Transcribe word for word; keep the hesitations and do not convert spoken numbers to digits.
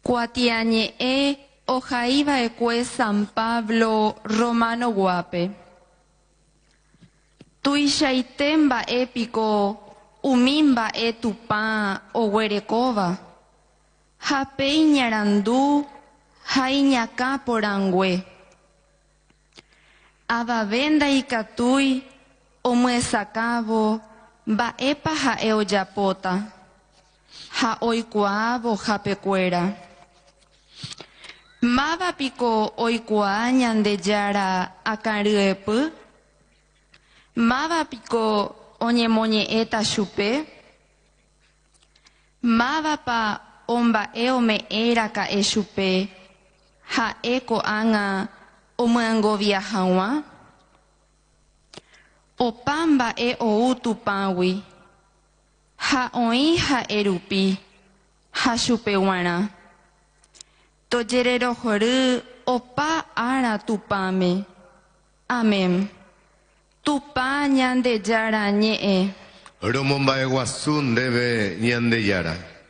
Cuatiañe e ojaiva ecue San Pablo Romano guape. Tuishaitemba épico umimba e tupa o huerecova. Japei ñarandu jaiñaca porangüe. Avavenda ikatui omuesacavo baepa jae ojapota. Ha oikuavo japekuera. Mava pico oikua ñandejara akaryepe. Mava pico oñemoñe'ẽta chupe. Mava pa omba'eome'ẽra ka'e chupe. Ha'e ko'ág̃a omyangovia hag̃ua. Opa mba'e ou tupãgui. Ha oĩ ha'e rupi. Ha chupe g̃uarã. Tojererohory opa ára tupãme. Amén. Tupa ñandejára ñe'ẽ. Romomba'eguasu ndéve ñandejára.